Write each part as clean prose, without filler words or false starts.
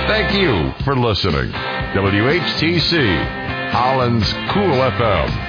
Thank you for listening. WHTC, Holland's Cool FM.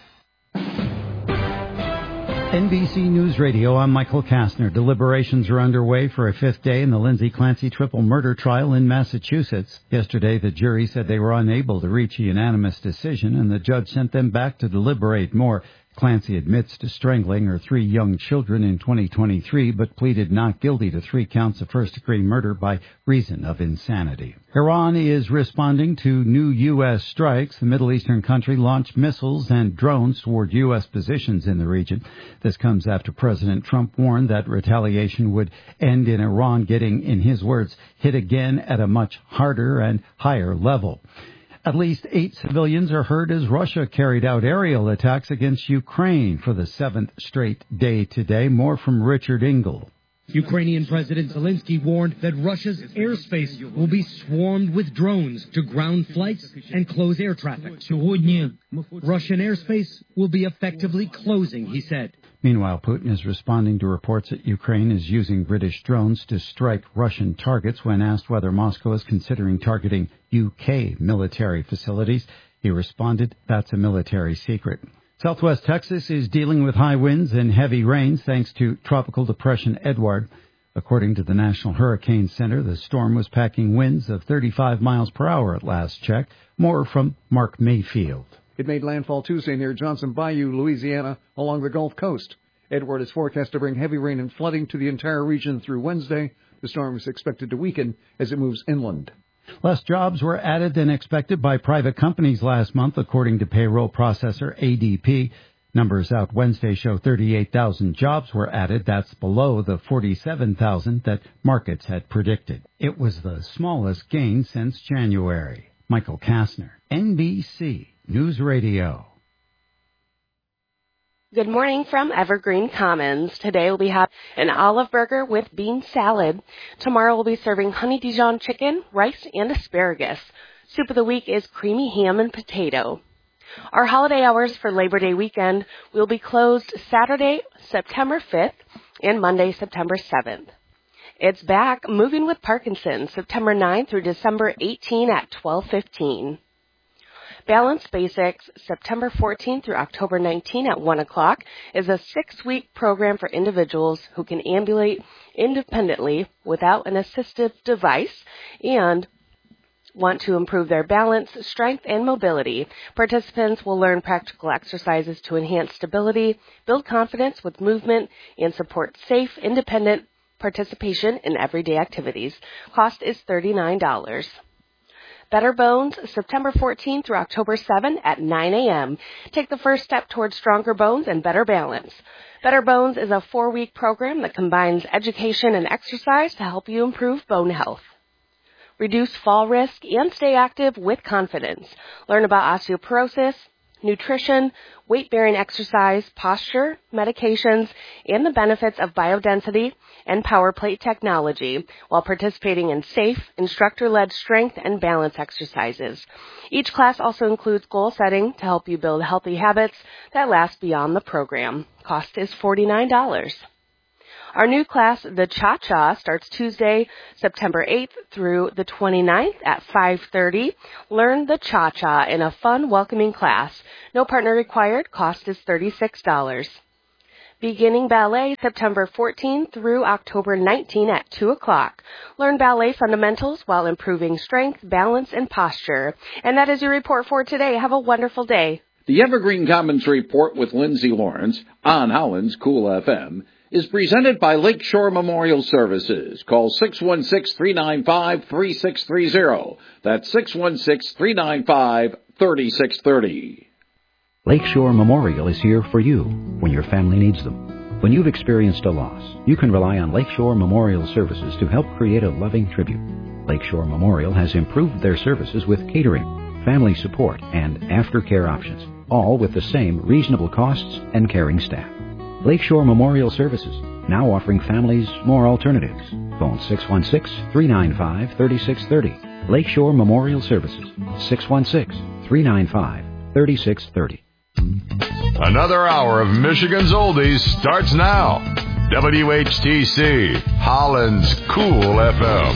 NBC News Radio, I'm Michael Kastner. Deliberations are underway for a fifth day in the Lindsay Clancy triple murder trial in Massachusetts. Yesterday, the jury said they were unable to reach a unanimous decision, and the judge sent them back to deliberate more. Clancy admits to strangling her 3 young children in 2023, but pleaded not guilty to 3 counts of first-degree murder by reason of insanity. Iran is responding to new U.S. strikes. The Middle Eastern country launched missiles and drones toward U.S. positions in the region. This comes after President Trump warned that retaliation would end in Iran getting, in his words, hit again at a much harder and higher level. At least 8 civilians are hurt as Russia carried out aerial attacks against Ukraine for the 7th straight day today. More from Richard Engel. Ukrainian President Zelensky warned that Russia's airspace will be swarmed with drones to ground flights and close air traffic. Russian airspace will be effectively closing, he said. Meanwhile, Putin is responding to reports that Ukraine is using British drones to strike Russian targets. When asked whether Moscow is considering targeting UK military facilities, he responded, "That's a military secret." Southwest Texas is dealing with high winds and heavy rains thanks to Tropical Depression Edward. According to the National Hurricane Center, the storm was packing winds of 35 miles per hour at last check. More from Mark Mayfield. It made landfall Tuesday near Johnson Bayou, Louisiana, along the Gulf Coast. Edward is forecast to bring heavy rain and flooding to the entire region through Wednesday. The storm is expected to weaken as it moves inland. Less jobs were added than expected by private companies last month, according to payroll processor ADP. Numbers out Wednesday show 38,000 jobs were added. That's below the 47,000 that markets had predicted. It was the smallest gain since January. Michael Kastner, NBC News Radio. Good morning from Evergreen Commons. Today we'll be having an olive burger with bean salad. Tomorrow we'll be serving honey Dijon chicken, rice, and asparagus. Soup of the week is creamy ham and potato. Our holiday hours for Labor Day weekend will be closed Saturday, September 5th and Monday, September 7th. It's back, Moving with Parkinson's, September 9th through December 18 at 12:15. Balance Basics, September 14 through October 19 at 1 o'clock, is a 6-week program for individuals who can ambulate independently without an assistive device and want to improve their balance, strength, and mobility. Participants will learn practical exercises to enhance stability, build confidence with movement, and support safe, independent participation in everyday activities. Cost is $39. Better Bones, September 14 through October 7 at 9 a.m. Take the first step towards stronger bones and better balance. Better Bones is a 4-week program that combines education and exercise to help you improve bone health. Reduce fall risk and stay active with confidence. Learn about osteoporosis, nutrition, weight-bearing exercise, posture, medications, and the benefits of biodensity and power plate technology while participating in safe, instructor-led strength and balance exercises. Each class also includes goal setting to help you build healthy habits that last beyond the program. Cost is $49. Our new class, the Cha-Cha, starts Tuesday, September 8th through the 29th at 5:30. Learn the Cha-Cha in a fun, welcoming class. No partner required. Cost is $36. Beginning Ballet, September 14 through October 19 at 2 o'clock. Learn ballet fundamentals while improving strength, balance, and posture. And that is your report for today. Have a wonderful day. The Evergreen Commons Report with Lindsay Lawrence on Holland's Cool FM is presented by Lakeshore Memorial Services. Call 616-395-3630. That's 616-395-3630. Lakeshore Memorial is here for you when your family needs them. When you've experienced a loss, you can rely on Lakeshore Memorial Services to help create a loving tribute. Lakeshore Memorial has improved their services with catering, family support, and aftercare options, all with the same reasonable costs and caring staff. Lakeshore Memorial Services, now offering families more alternatives. Phone 616-395-3630. Lakeshore Memorial Services, 616-395-3630. Another hour of Michigan's Oldies starts now. WHTC, Holland's Cool FM.